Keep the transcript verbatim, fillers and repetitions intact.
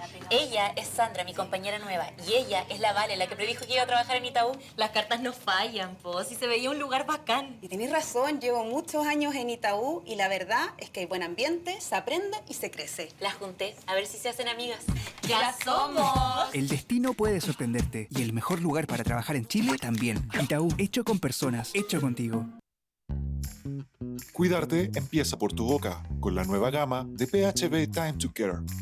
Ella es Sandra, mi compañera nueva, y ella es la Vale, la que predijo que iba a trabajar en Itaú. Las cartas no fallan, po, si se veía un lugar bacán. Y tenés razón, llevo muchos años en Itaú y la verdad es que hay buen ambiente, se aprende y se crece. Las junté, a ver si se hacen amigas. ¡Ya somos! El destino puede sorprenderte y el mejor lugar para trabajar en Chile también. Itaú, hecho con personas, hecho contigo. Cuidarte empieza por tu boca, con la nueva gama de P H B Time to Care.